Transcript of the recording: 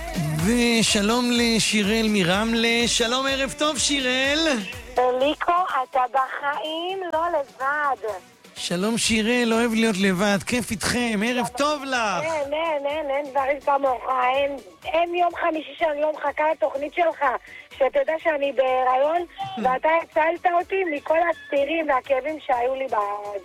ושלום לשירל מרמלה. שלום, ערב טוב שירל. אליקו, אתה בחיים לא לבד. שלום שירל, אוהב להיות לבד, כיף איתכם, ערב טוב לך. אין דברים כמוך, אין יום חמישי שאני לא מחכה לתוכנית שלך, שאתה יודע שאני בהיריון, ואתה הצלת אותי מכל הסתירים והכאבים שהיו לי